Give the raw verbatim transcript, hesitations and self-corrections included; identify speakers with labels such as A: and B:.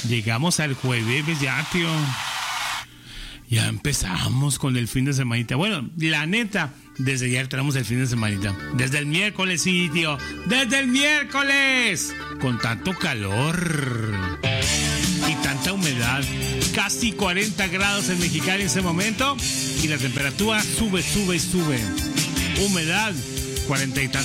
A: Llegamos al jueves ya, tío. Ya empezamos con el fin de semanita. Bueno, la neta, desde ayer tenemos el fin de semanita. Desde el miércoles, sí, tío. Desde el miércoles. Con tanto calor y tanta humedad. Casi cuarenta grados en Mexicali en ese momento. Y la temperatura sube, sube y sube. Humedad, cuarenta y tantos.